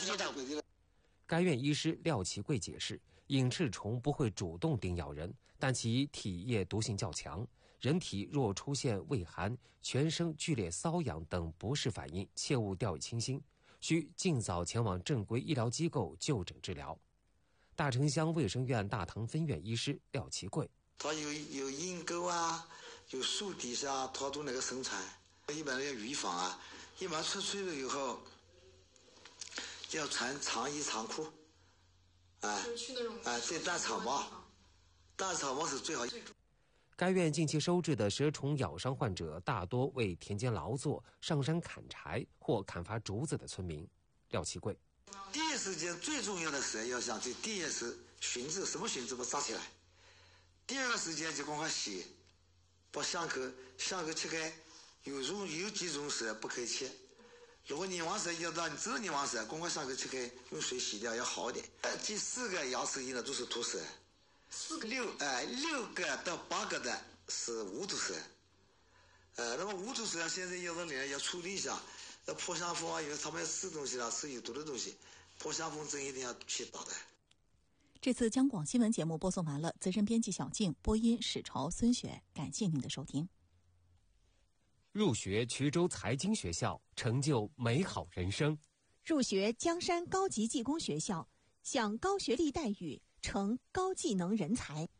该院医师廖其贵解释，隐翅虫不会主动叮咬人，但其体液毒性较强，人体若出现畏寒、全身剧烈瘙痒等不适反应，切勿掉以轻心，需尽早前往正规医疗机构就诊治疗。大城乡卫生院大塘分院医师廖其贵， 它有鹰钩啊，有树底下，它都那个生产。一般要预防啊，一般出去了以后要穿长衣长裤，对，戴草帽是最好。 该院近期收治的蛇虫咬伤患者大多为田间劳作、上山砍柴或砍伐竹子的村民。廖其贵， 第一时间最重要的是要想，第一是熏制，什么熏制把它扎起来。第二个时间就赶快洗，把巷口切开，有几种蛇不可以切。如果你往蛇要到你知道你往蛇，赶快巷口切开，用水洗掉要好一点。第4个牙齿印的都是毒蛇，6个到8个的是无毒蛇。那么无毒蛇现在有的人要处理一下，破伤风啊，因为他们要吃东西啦，吃有毒的东西，破伤风针一定要去打的。 这次央广新闻节目播送完了，资深编辑小静，播音史朝、孙雪，感谢您的收听。 入学衢州财经学校，成就美好人生； 入学江山高级技工学校，享高学历待遇，成高技能人才。